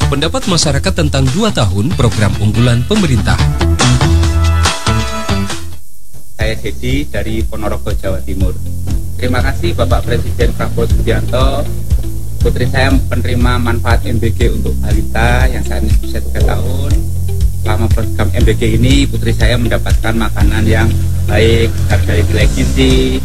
pendapat masyarakat tentang 2 tahun program unggulan pemerintah. Saya Dedi dari Ponorogo, Jawa Timur. Terima kasih Bapak Presiden Prabowo Subianto. Putri saya penerima manfaat MBG untuk balita yang saat ini usia 3 tahun. Selama program MBG ini, putri saya mendapatkan makanan yang baik, dari nilai gizi,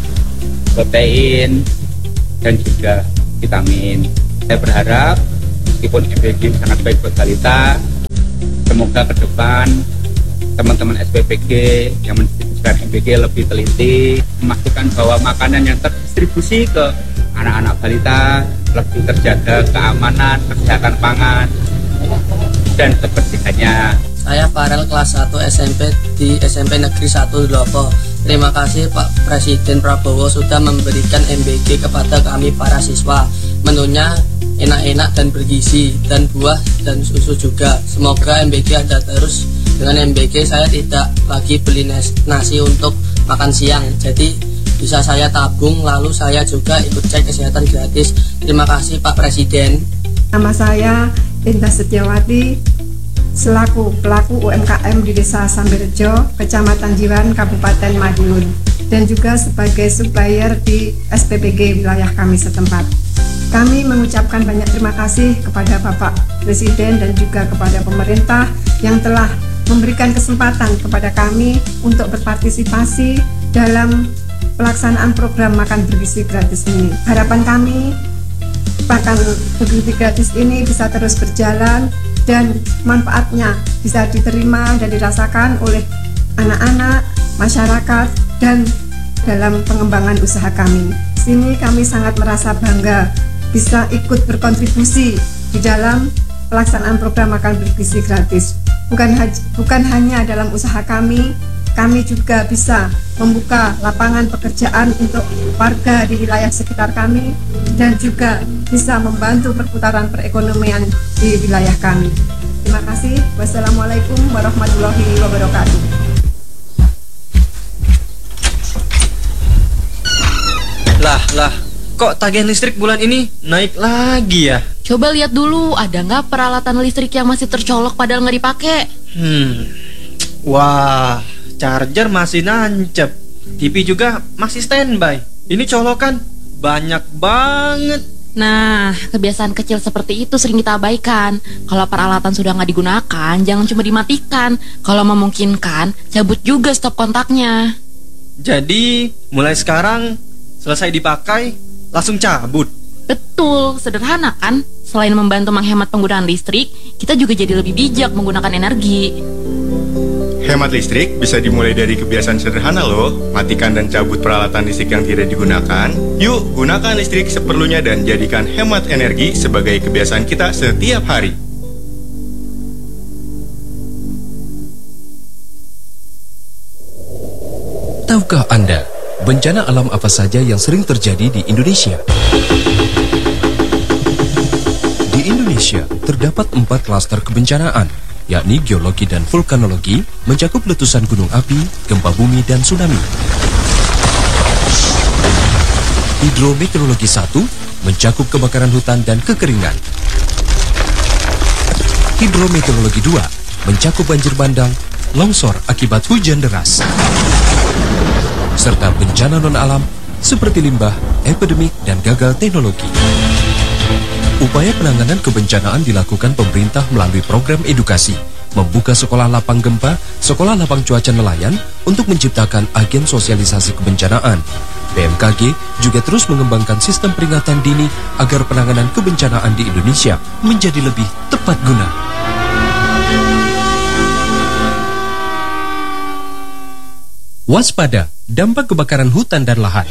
protein, dan juga vitamin. Saya berharap meskipun MBG sangat baik buat balita, semoga ke depan teman-teman SPPG yang mendistribusikan MBG lebih teliti, memastikan bahwa makanan yang terdistribusi ke anak-anak balita lebih terjaga keamanan, kesehatan pangan, dan kebersihannya. Saya Farel kelas 1 SMP di SMP Negeri 1 Lopo. Terima kasih Pak Presiden Prabowo sudah memberikan MBG kepada kami para siswa. Menunya enak-enak dan bergizi, dan buah dan susu juga. Semoga MBG ada terus. Dengan MBG saya tidak lagi beli nasi untuk makan siang. Jadi bisa saya tabung, lalu saya juga ikut cek kesehatan gratis. Terima kasih Pak Presiden. Nama saya Indah Setiawati, selaku pelaku UMKM di Desa Sambirejo, Kecamatan Jiwan, Kabupaten Madiun, dan juga sebagai supplier di SPPG wilayah kami setempat. Kami mengucapkan banyak terima kasih kepada Bapak Presiden dan juga kepada pemerintah yang telah memberikan kesempatan kepada kami untuk berpartisipasi dalam pelaksanaan program makan bergizi gratis ini. Harapan kami, makan bergizi gratis ini bisa terus berjalan dan manfaatnya bisa diterima dan dirasakan oleh anak-anak, masyarakat, dan dalam pengembangan usaha kami. Di sini kami sangat merasa bangga bisa ikut berkontribusi di dalam pelaksanaan program makan bergizi gratis. Bukan hanya dalam usaha kami juga bisa membuka lapangan pekerjaan untuk warga di wilayah sekitar kami dan juga bisa membantu perputaran perekonomian di wilayah kami. Terima kasih. Wassalamualaikum warahmatullahi wabarakatuh. Lah, kok tagihan listrik bulan ini naik lagi ya? Coba lihat dulu, ada nggak peralatan listrik yang masih tercolok padahal nggak dipakai? Wah, charger masih nancep, TV juga masih standby. Ini colokan banyak banget. Nah, kebiasaan kecil seperti itu sering kita abaikan. Kalau peralatan sudah nggak digunakan, jangan cuma dimatikan. Kalau memungkinkan, cabut juga stop kontaknya. Jadi, mulai sekarang selesai dipakai, langsung cabut. Betul, sederhana kan? Selain membantu menghemat penggunaan listrik, kita juga jadi lebih bijak menggunakan energi. Hemat listrik bisa dimulai dari kebiasaan sederhana loh. Matikan dan cabut peralatan listrik yang tidak digunakan. Yuk, gunakan listrik seperlunya dan jadikan hemat energi sebagai kebiasaan kita setiap hari. Tahukah Anda, bencana alam apa saja yang sering terjadi di Indonesia? Di Indonesia, terdapat 4 klaster kebencanaan, yakni geologi dan vulkanologi, mencakup letusan gunung api, gempa bumi, dan tsunami. Hidrometeorologi 1, mencakup kebakaran hutan dan kekeringan. Hidrometeorologi 2, mencakup banjir bandang, longsor akibat hujan deras. Serta bencana non-alam, seperti limbah, epidemik, dan gagal teknologi. Upaya penanganan kebencanaan dilakukan pemerintah melalui program edukasi, membuka sekolah lapang gempa, sekolah lapang cuaca nelayan untuk menciptakan agen sosialisasi kebencanaan. BMKG juga terus mengembangkan sistem peringatan dini agar penanganan kebencanaan di Indonesia menjadi lebih tepat guna. Waspada, dampak kebakaran hutan dan lahan.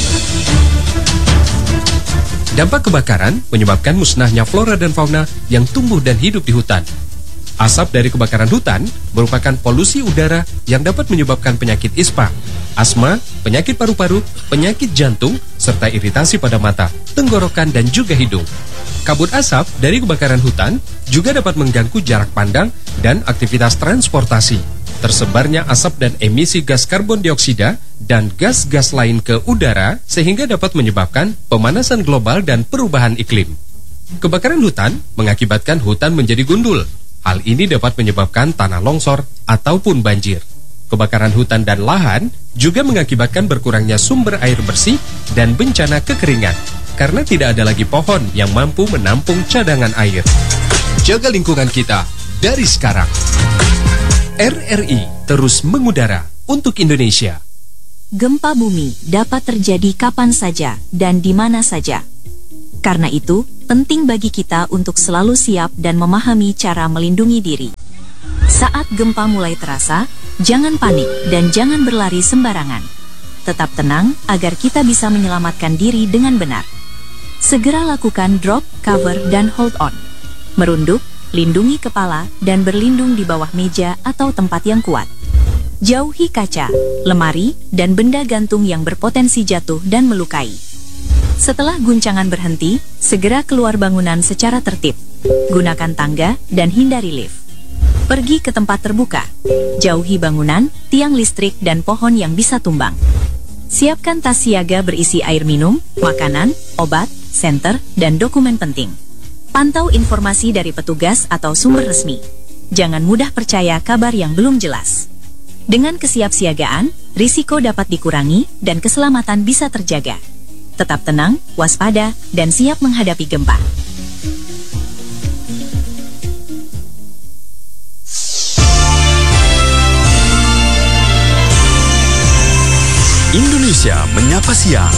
Dampak kebakaran menyebabkan musnahnya flora dan fauna yang tumbuh dan hidup di hutan. Asap dari kebakaran hutan merupakan polusi udara yang dapat menyebabkan penyakit ispa, asma, penyakit paru-paru, penyakit jantung, serta iritasi pada mata, tenggorokan, dan juga hidung. Kabut asap dari kebakaran hutan juga dapat mengganggu jarak pandang dan aktivitas transportasi. Tersebarnya asap dan emisi gas karbon dioksida dan gas-gas lain ke udara sehingga dapat menyebabkan pemanasan global dan perubahan iklim. Kebakaran hutan mengakibatkan hutan menjadi gundul. Hal ini dapat menyebabkan tanah longsor ataupun banjir. Kebakaran hutan dan lahan juga mengakibatkan berkurangnya sumber air bersih dan bencana kekeringan, karena tidak ada lagi pohon yang mampu menampung cadangan air. Jaga lingkungan kita dari sekarang. RRI terus mengudara untuk Indonesia. Gempa bumi dapat terjadi kapan saja dan di mana saja. Karena itu, penting bagi kita untuk selalu siap dan memahami cara melindungi diri. Saat gempa mulai terasa, jangan panik dan jangan berlari sembarangan. Tetap tenang agar kita bisa menyelamatkan diri dengan benar. Segera lakukan drop, cover, dan hold on. Merunduk, lindungi kepala, dan berlindung di bawah meja atau tempat yang kuat. Jauhi kaca, lemari, dan benda gantung yang berpotensi jatuh dan melukai. Setelah guncangan berhenti, segera keluar bangunan secara tertib. Gunakan tangga dan hindari lift. Pergi ke tempat terbuka. Jauhi bangunan, tiang listrik, dan pohon yang bisa tumbang. Siapkan tas siaga berisi air minum, makanan, obat, senter, dan dokumen penting. Pantau informasi dari petugas atau sumber resmi. Jangan mudah percaya kabar yang belum jelas. Dengan kesiapsiagaan, risiko dapat dikurangi dan keselamatan bisa terjaga. Tetap tenang, waspada, dan siap menghadapi gempa. Indonesia Menyapa Siang.